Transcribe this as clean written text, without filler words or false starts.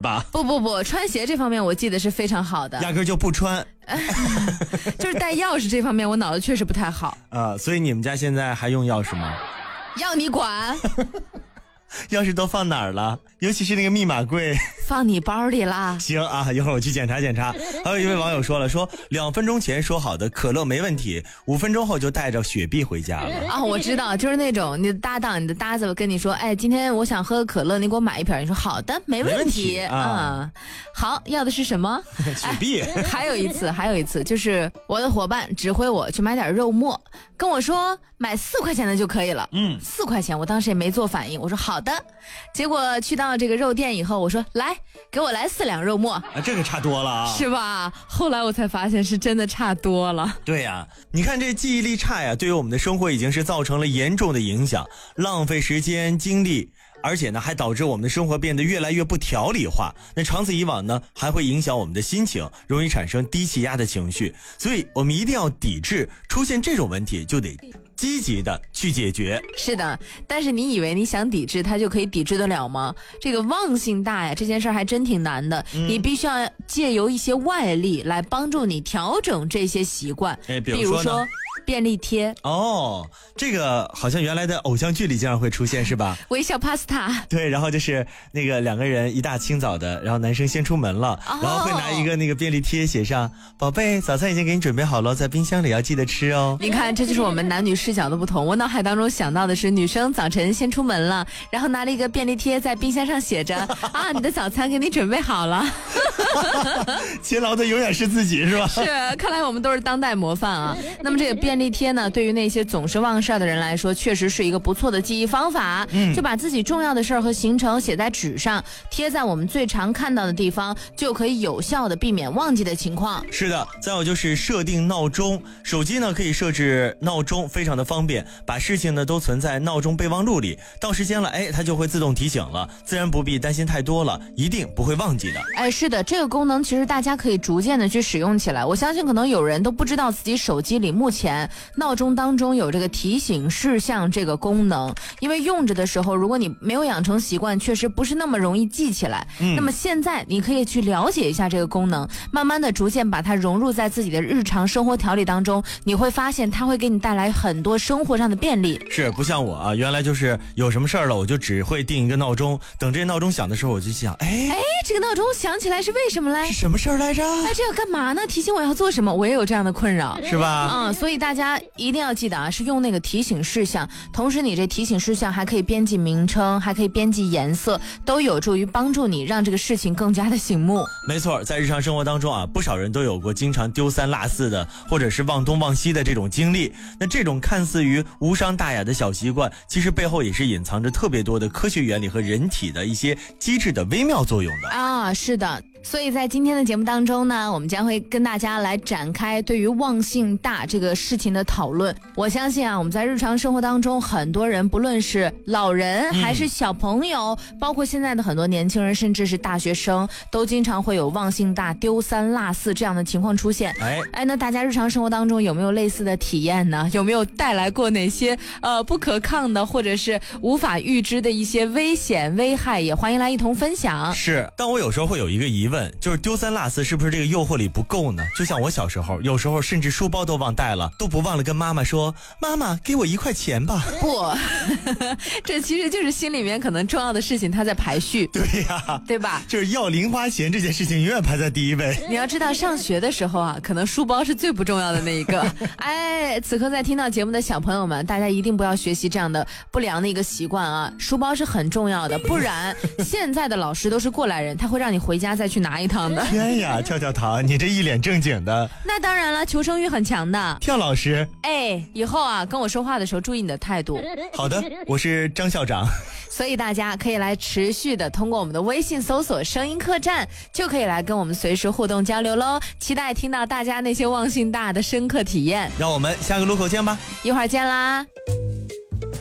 吧？ 不，穿鞋这方面我记得是非常好的， 压根就不穿。 就是带钥匙这方面我脑子确实不太好。 所以你们家现在还用钥匙吗？ 要你管。 钥匙都放哪儿了？尤其是那个密码柜。 放你包里啦。 行啊，一会儿我去检查。还有一位网友说2分钟前说好的可乐没问题，5分钟后就带着雪碧回家了。 啊，我知道，就是那种你的搭子跟你说，哎，今天我想喝个可乐，你给我买一瓶，你说好的，没问题啊。好，要的是什么？ 雪碧。 还有一次，就是我的伙伴指挥我去买点肉末，跟我说买4块钱的就可以了。4块钱，我当时也没做反应，我说好的。结果去到这个肉店以后，我说来，给我来4两肉末。 这个差多了啊， 是吧？后来我才发现是真的差多了。 对呀，你看这记忆力差呀，对于我们的生活已经是造成了严重的影响，浪费时间精力。而且呢，还导致我们的生活变得越来越不条理化。那长此以往呢，还会影响我们的心情，容易产生低气压的情绪。所以我们一定要抵制出现这种问题，就得积极的去解决。 是的，但是你以为你想抵制它就可以抵制得了吗？这个忘性大呀，这件事还真挺难的。你必须要借由一些外力来帮助你调整这些习惯。 比如说便利贴。 这个好像原来的偶像剧里经常会出现，是吧？ 微笑 pasta。 对，然后就是那个2个人一大清早的，然后男生先出门了，然后会拿一个那个便利贴写上宝贝，早餐已经给你准备好了，在冰箱里要记得吃哦。 你看，这就是我们男女视角的不同。我脑海当中想到的是女生早晨先出门了，然后拿了一个便利贴在冰箱上写着啊，你的早餐给你准备好了。 勤劳的永远是自己，是吧？ 是，看来我们都是当代模范啊。那么这个便利贴呢，对于那些总是忘事儿的人来说，确实是一个不错的记忆方法。就把自己重要的事儿和行程写在纸上，贴在我们最常看到的地方，就可以有效的避免忘记的情况。 是的，再有就是设定闹钟，手机呢可以设置闹钟，非常的方便，把事情呢都存在闹钟备忘录里，到时间了，它就会自动提醒了，自然不必担心太多了，一定不会忘记的。 是的，这个功能其实大家可以逐渐的去使用起来。我相信可能有人都不知道自己手机里目前闹钟当中有这个提醒事项这个功能，因为用着的时候，如果你没有养成习惯，确实不是那么容易记起来。那么现在你可以去了解一下这个功能，慢慢的逐渐把它融入在自己的日常生活条理当中，你会发现它会给你带来很多生活上的便利。 是，不像我啊，原来就是有什么事儿了，我就只会定一个闹钟，等这闹钟响的时候，我就想， 这个闹钟响起来是为什么嘞？ 是什么事儿来着？ 这要干嘛呢？提醒我要做什么？我也有这样的困扰， 是吧？ 所以大家一定要记得啊，是用那个提醒事项，同时你这提醒事项还可以编辑名称，还可以编辑颜色，都有助于帮助你让这个事情更加的醒目。 没错，在日常生活当中啊，不少人都有过经常丢三落四的，或者是忘东忘西的这种经历。那这种看似于无伤大雅的小习惯，其实背后也是隐藏着特别多的科学原理和人体的一些机制的微妙作用的啊。是的，所以在今天的节目当中呢，我们将会跟大家来展开对于忘性大这个事情的讨论。我相信啊，我们在日常生活当中，很多人不论是老人还是小朋友，包括现在的很多年轻人，甚至是大学生，都经常会有忘性大、丢三落四这样的情况出现。那大家日常生活当中有没有类似的体验呢？有没有带来过哪些不可抗的或者是无法预知的一些危险危害？也欢迎来一同分享。 是，但我有时候会有一个疑问，就是丢三落四是不是这个诱惑力不够呢？就像我小时候，有时候甚至书包都忘带了，都不忘了跟妈妈说，妈妈给我1块钱吧。 不，这其实就是心里面可能重要的事情它在排序。 对呀， 对吧？ 就是要零花钱这件事情永远排在第一位。 你要知道，上学的时候啊，可能书包是最不重要的那一个。此刻在听到节目的小朋友们，大家一定不要学习这样的不良的一个习惯啊！书包是很重要的，不然现在的老师都是过来人，他会让你回家再去拿一趟的。 天呀，跳跳糖，你这一脸正经的。 那当然了，求生欲很强的。 跳老师， 以后啊，跟我说话的时候注意你的态度。 好的，我是张校长。 所以大家可以来持续的通过我们的微信搜索声音客栈，就可以来跟我们随时互动交流喽。期待听到大家那些忘性大的深刻体验。 让我们下个路口见吧， 一会儿见啦。